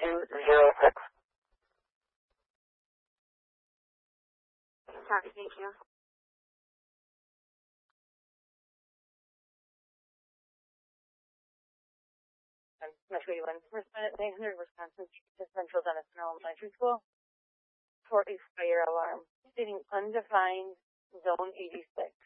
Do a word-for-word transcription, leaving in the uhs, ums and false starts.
two zero six. Copy, thank you. I'm Metro eighty-one, respondent nine hundred, Wisconsin to Central Denison Elementary School for a fire alarm stating undefined zone eighty-six.